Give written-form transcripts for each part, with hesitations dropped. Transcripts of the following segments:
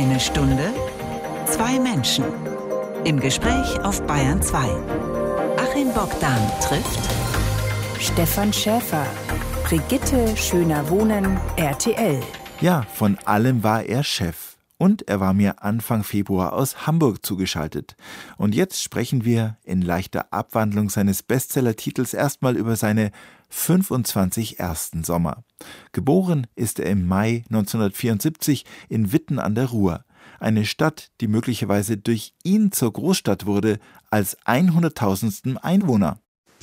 Eine Stunde, zwei Menschen. Im Gespräch auf Bayern 2. Achim Bogdan trifft Stefan Schäfer, Brigitte Schöner-Wohnen, RTL. Ja, von allem war er Chef. Und er war mir Anfang Februar aus Hamburg zugeschaltet. Und jetzt sprechen wir in leichter Abwandlung seines Bestsellertitels erstmal über seine 25 ersten Sommer. Geboren ist er im Mai 1974 in Witten an der Ruhr. Eine Stadt, die möglicherweise durch ihn zur Großstadt wurde, als 100.000. Einwohner.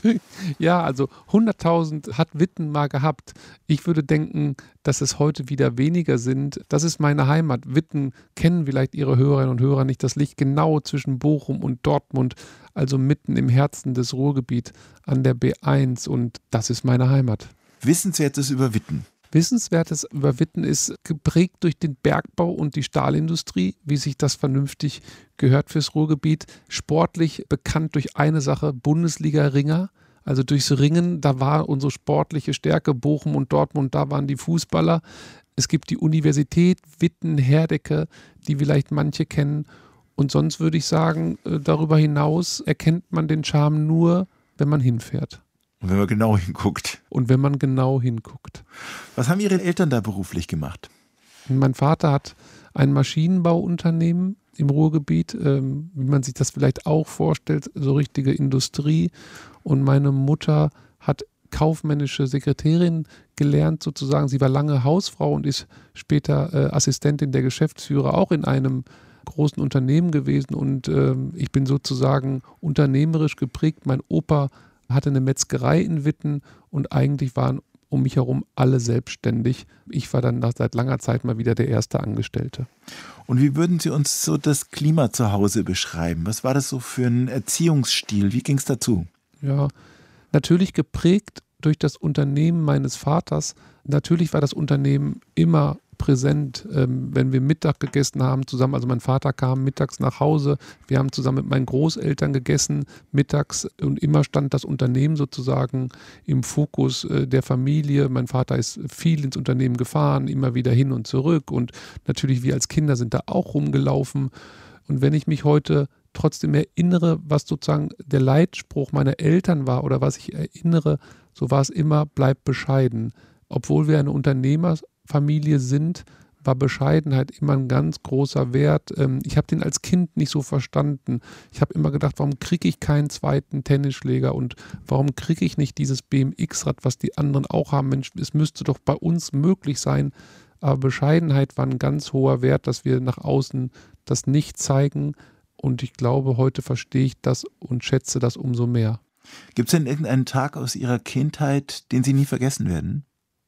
Ja, also 100.000 hat Witten mal gehabt. Ich würde denken, dass es heute wieder weniger sind. Das ist meine Heimat. Witten kennen vielleicht Ihre Hörerinnen und Hörer nicht. Das liegt genau zwischen Bochum und Dortmund, also mitten im Herzen des Ruhrgebiets an der B1, und das ist meine Heimat. Wissenswertes über Witten. Wissenswertes über Witten ist geprägt durch den Bergbau und die Stahlindustrie, wie sich das vernünftig gehört fürs Ruhrgebiet. Sportlich bekannt durch eine Sache: Bundesliga-Ringer. Also durchs Ringen, da war unsere sportliche Stärke. Bochum und Dortmund, da waren die Fußballer. Es gibt die Universität Witten-Herdecke, die vielleicht manche kennen. Und sonst würde ich sagen, darüber hinaus erkennt man den Charme nur, wenn man hinfährt. Und wenn man genau hinguckt. Und wenn man genau hinguckt. Was haben Ihre Eltern da beruflich gemacht? Mein Vater hat ein Maschinenbauunternehmen im Ruhrgebiet, wie man sich das vielleicht auch vorstellt, so richtige Industrie. Und meine Mutter hat kaufmännische Sekretärin gelernt sozusagen. Sie war lange Hausfrau und ist später Assistentin der Geschäftsführer, auch in einem großen Unternehmen gewesen. Und ich bin sozusagen unternehmerisch geprägt. Mein Opa hatte eine Metzgerei in Witten und eigentlich waren um mich herum alle selbstständig. Ich war dann seit langer Zeit mal wieder der erste Angestellte. Und wie würden Sie uns so das Klima zu Hause beschreiben? Was war das so für ein Erziehungsstil? Wie ging es dazu? Ja, natürlich geprägt durch das Unternehmen meines Vaters. Natürlich war das Unternehmen immer präsent, wenn wir Mittag gegessen haben zusammen. Also mein Vater kam mittags nach Hause, wir haben zusammen mit meinen Großeltern gegessen mittags und immer stand das Unternehmen sozusagen im Fokus der Familie. Mein Vater ist viel ins Unternehmen gefahren, immer wieder hin und zurück, und natürlich wir als Kinder sind da auch rumgelaufen. Und wenn ich mich heute trotzdem erinnere, was sozusagen der Leitspruch meiner Eltern war oder was ich erinnere, so war es immer: bleib bescheiden. Obwohl wir eine Unternehmerfamilie sind, war Bescheidenheit immer ein ganz großer Wert. Ich habe den als Kind nicht so verstanden. Ich habe immer gedacht, warum kriege ich keinen zweiten Tennisschläger und warum kriege ich nicht dieses BMX-Rad, was die anderen auch haben? Mensch, es müsste doch bei uns möglich sein. Aber Bescheidenheit war ein ganz hoher Wert, dass wir nach außen das nicht zeigen. Und ich glaube, heute verstehe ich das und schätze das umso mehr. Gibt es denn irgendeinen Tag aus Ihrer Kindheit, den Sie nie vergessen werden?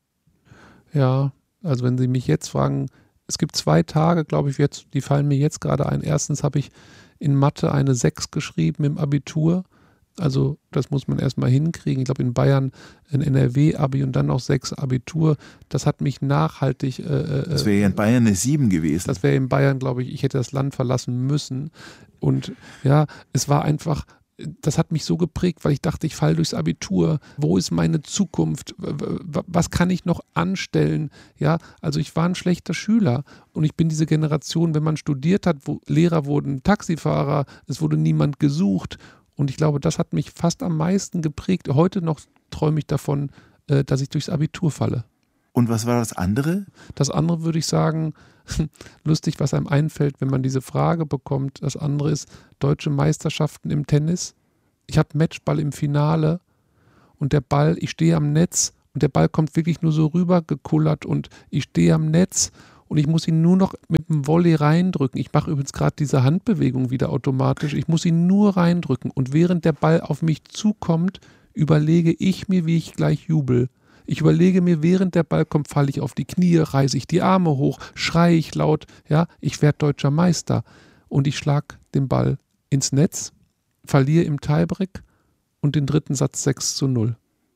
Ja, also wenn Sie mich jetzt fragen, es gibt 2 Tage, glaube ich, die fallen mir jetzt gerade ein. Erstens habe ich in Mathe eine 6 geschrieben im Abitur. Also das muss man erstmal hinkriegen. Ich glaube in Bayern ein NRW-Abi und dann noch 6 Abitur. Das hat mich nachhaltig... das wäre ja in Bayern eine 7 gewesen. Das wäre in Bayern, glaube ich hätte das Land verlassen müssen. Und ja, es war einfach... Das hat mich so geprägt, weil ich dachte, ich falle durchs Abitur. Wo ist meine Zukunft? Was kann ich noch anstellen? Ja, also ich war ein schlechter Schüler und ich bin diese Generation, wenn man studiert hat, wo Lehrer wurden Taxifahrer, es wurde niemand gesucht, und ich glaube, das hat mich fast am meisten geprägt. Heute noch träume ich davon, dass ich durchs Abitur falle. Und was war das andere? Das andere würde ich sagen, lustig, was einem einfällt, wenn man diese Frage bekommt. Das andere ist deutsche Meisterschaften im Tennis. Ich habe Matchball im Finale und der Ball, ich stehe am Netz und der Ball kommt wirklich nur so rüber gekullert und ich stehe am Netz und ich muss ihn nur noch mit dem Volley reindrücken. Ich mache übrigens gerade diese Handbewegung wieder automatisch. Ich muss ihn nur reindrücken und während der Ball auf mich zukommt, überlege ich mir, wie ich gleich jubel. Ich überlege mir, während der Ball kommt, falle ich auf die Knie, reiße ich die Arme hoch, schreie ich laut, ja, ich werde deutscher Meister. Und ich schlage den Ball ins Netz, verliere im Tiebreak und den dritten Satz 6:0.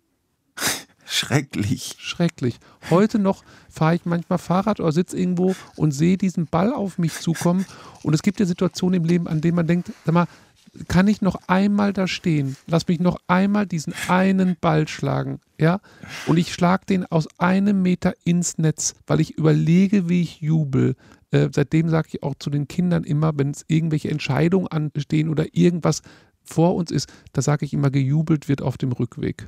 Schrecklich. Schrecklich. Heute noch fahre ich manchmal Fahrrad oder sitze irgendwo und sehe diesen Ball auf mich zukommen. Und es gibt ja Situationen im Leben, an denen man denkt, sag mal, kann ich noch einmal da stehen, lass mich noch einmal diesen einen Ball schlagen, ja, und ich schlage den aus 1 Meter ins Netz, weil ich überlege, wie ich jubel. Seitdem sage ich auch zu den Kindern immer, wenn es irgendwelche Entscheidungen anstehen oder irgendwas vor uns ist, da sage ich immer, gejubelt wird auf dem Rückweg.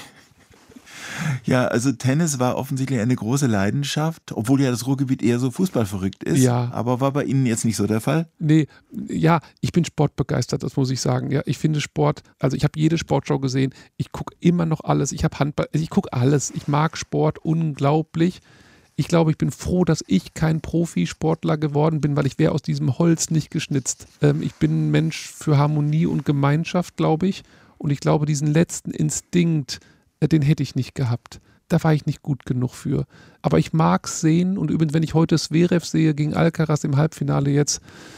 Ja, also Tennis war offensichtlich eine große Leidenschaft, obwohl ja das Ruhrgebiet eher so fußballverrückt ist. Ja. Aber war bei Ihnen jetzt nicht so der Fall? Nee, ja, ich bin sportbegeistert, das muss ich sagen. Ja, ich finde Sport, also ich habe jede Sportschau gesehen, ich gucke immer noch alles, ich habe Handball, ich gucke alles. Ich mag Sport unglaublich. Ich glaube, ich bin froh, dass ich kein Profisportler geworden bin, weil ich wäre aus diesem Holz nicht geschnitzt. Ich bin ein Mensch für Harmonie und Gemeinschaft, glaube ich. Und ich glaube, diesen letzten Instinkt, den hätte ich nicht gehabt. Da war ich nicht gut genug für. Aber ich mag es sehen. Und übrigens, wenn ich heute Zverev sehe gegen Alcaraz im Halbfinale jetzt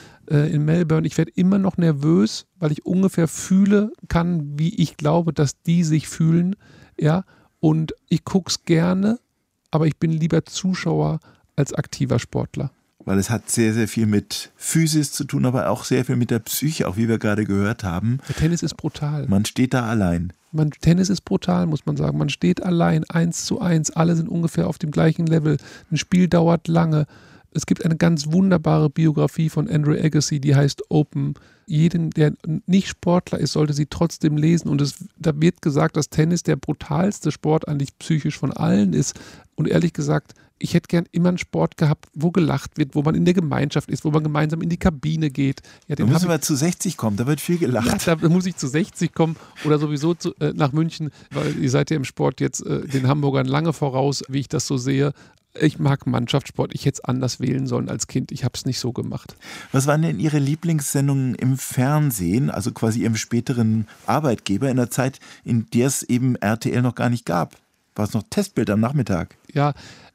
in Melbourne, ich werde immer noch nervös, weil ich ungefähr fühlen kann, wie ich glaube, dass die sich fühlen. Ja? Und ich gucke es gerne, aber ich bin lieber Zuschauer als aktiver Sportler. Weil es hat sehr, sehr viel mit Physis zu tun, aber auch sehr viel mit der Psyche, auch wie wir gerade gehört haben. Der Tennis ist brutal. Man steht da allein. Tennis ist brutal, muss man sagen. Man steht allein, 1:1, alle sind ungefähr auf dem gleichen Level. Ein Spiel dauert lange. Es gibt eine ganz wunderbare Biografie von Andrew Agassi, die heißt Open. Jeden, der nicht Sportler ist, sollte sie trotzdem lesen. Und da wird gesagt, dass Tennis der brutalste Sport eigentlich psychisch von allen ist. Und ehrlich gesagt, ich hätte gern immer einen Sport gehabt, wo gelacht wird, wo man in der Gemeinschaft ist, wo man gemeinsam in die Kabine geht. Ja, da müssen wir zu 60 kommen, da wird viel gelacht. Ja, da muss ich zu 60 kommen oder sowieso nach München, weil ihr seid ja im Sport jetzt den Hamburgern lange voraus, wie ich das so sehe. Ich mag Mannschaftssport. Ich hätte es anders wählen sollen als Kind. Ich habe es nicht so gemacht. Was waren denn Ihre Lieblingssendungen im Fernsehen, also quasi Ihrem späteren Arbeitgeber, in der Zeit, in der es eben RTL noch gar nicht gab? War es noch Testbild am Nachmittag? Ja,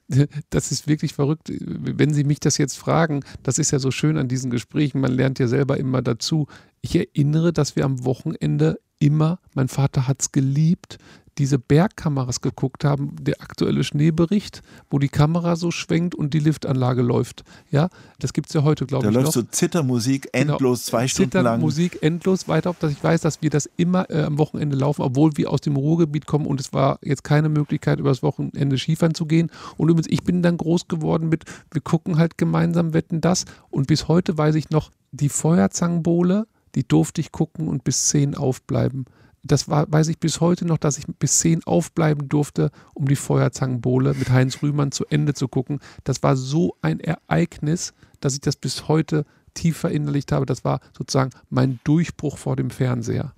das ist wirklich verrückt. Wenn Sie mich das jetzt fragen, das ist ja so schön an diesen Gesprächen, man lernt ja selber immer dazu. Ich erinnere, dass wir am Wochenende immer, mein Vater hat es geliebt, diese Bergkameras geguckt haben, der aktuelle Schneebericht, wo die Kamera so schwenkt und die Liftanlage läuft. Ja, das gibt es ja heute, glaube ich, noch. Da läuft so Zittermusik endlos, genau, 2 Stunden lang. Zittermusik endlos weiter, dass ich weiß, dass wir das immer am Wochenende laufen, obwohl wir aus dem Ruhrgebiet kommen und es war jetzt keine Möglichkeit, über das Wochenende Skifahren zu gehen. Und übrigens, ich bin dann groß geworden mit, wir gucken halt gemeinsam Wetten, das. Und bis heute weiß ich noch, die Feuerzangenbowle, die durfte ich gucken und bis 10 aufbleiben. Das weiß ich bis heute noch, dass ich bis 10 aufbleiben durfte, um die Feuerzangenbowle mit Heinz Rühmann zu Ende zu gucken. Das war so ein Ereignis, dass ich das bis heute tief verinnerlicht habe. Das war sozusagen mein Durchbruch vor dem Fernseher.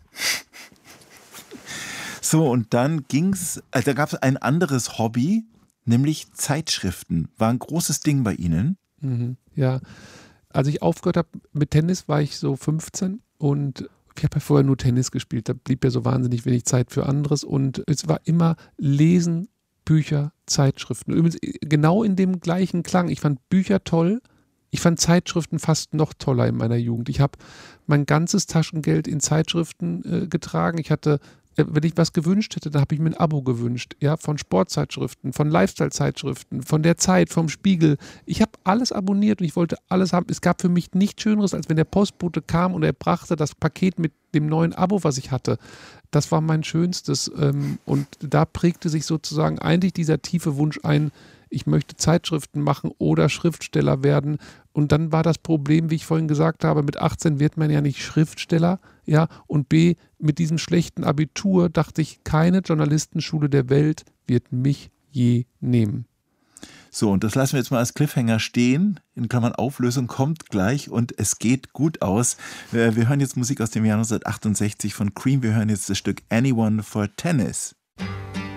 So, und dann da gab es ein anderes Hobby, nämlich Zeitschriften. War ein großes Ding bei Ihnen? Ja, als ich aufgehört habe mit Tennis, war ich so 15 und ich habe ja vorher nur Tennis gespielt, da blieb ja so wahnsinnig wenig Zeit für anderes und es war immer Lesen, Bücher, Zeitschriften. Übrigens genau in dem gleichen Klang. Ich fand Bücher toll, ich fand Zeitschriften fast noch toller in meiner Jugend. Ich habe mein ganzes Taschengeld in Zeitschriften getragen. Ich hatte, wenn ich was gewünscht hätte, dann habe ich mir ein Abo gewünscht, ja, von Sportzeitschriften, von Lifestyle-Zeitschriften, von der Zeit, vom Spiegel. Ich habe alles abonniert und ich wollte alles haben. Es gab für mich nichts Schöneres, als wenn der Postbote kam und er brachte das Paket mit dem neuen Abo, was ich hatte. Das war mein Schönstes und da prägte sich sozusagen eigentlich dieser tiefe Wunsch ein, ich möchte Zeitschriften machen oder Schriftsteller werden. Und dann war das Problem, wie ich vorhin gesagt habe, mit 18 wird man ja nicht Schriftsteller, ja, und B, mit diesem schlechten Abitur dachte ich, keine Journalistenschule der Welt wird mich je nehmen. So, und das lassen wir jetzt mal als Cliffhanger stehen. In Klammern Auflösung kommt gleich und es geht gut aus. Wir hören jetzt Musik aus dem Jahr 1968 von Cream. Wir hören jetzt das Stück Anyone for Tennis.